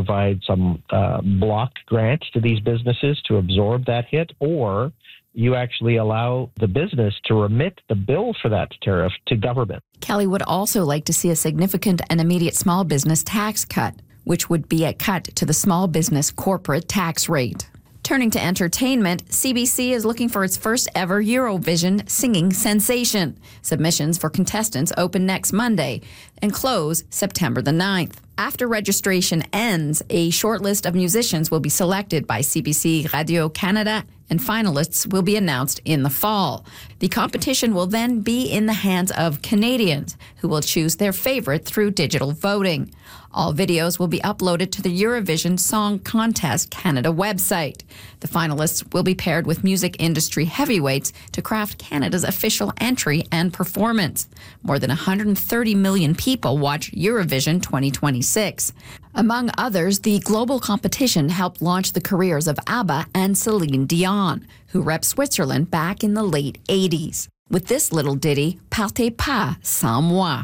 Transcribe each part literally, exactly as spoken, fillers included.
provide some uh, block grant to these businesses to absorb that hit, or you actually allow the business to remit the bill for that tariff to government. Kelly would also like to see a significant and immediate small business tax cut, which would be a cut to the small business corporate tax rate. Turning to entertainment, C B C is looking for its first ever Eurovision singing sensation. Submissions for contestants open next Monday and close September the ninth. After registration ends, a short list of musicians will be selected by C B C Radio-Canada, and finalists will be announced in the fall. The competition will then be in the hands of Canadians, who will choose their favorite through digital voting. All videos will be uploaded to the Eurovision Song Contest Canada website. The finalists will be paired with music industry heavyweights to craft Canada's official entry and performance. More than one hundred thirty million people watch Eurovision twenty twenty-six. Among others, the global competition helped launch the careers of ABBA and Celine Dion, who repped Switzerland back in the late eighties. With this little ditty, Partez pas sans moi.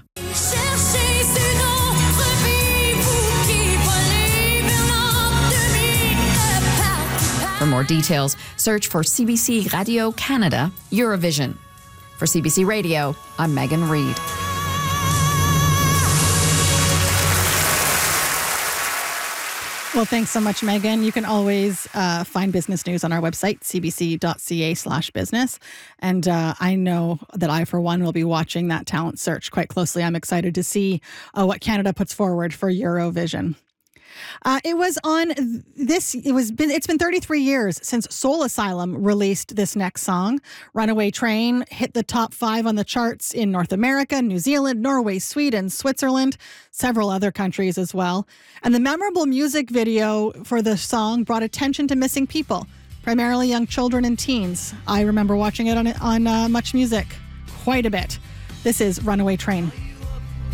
For more details, search for C B C Radio-Canada Eurovision. For C B C Radio, I'm Megan Reid. Well, thanks so much, Megan. You can always uh, find business news on our website, c b c dot c a slash business. And uh, I know that I, for one, will be watching that talent search quite closely. I'm excited to see uh, what Canada puts forward for Eurovision. Uh, it was on this, it was been, it's been thirty-three years since Soul Asylum released this next song. Runaway Train hit the top five on the charts in North America, New Zealand, Norway, Sweden, Switzerland, several other countries as well. And the memorable music video for the song brought attention to missing people, primarily young children and teens. I remember watching it on, on uh, Much Music quite a bit. This is Runaway Train.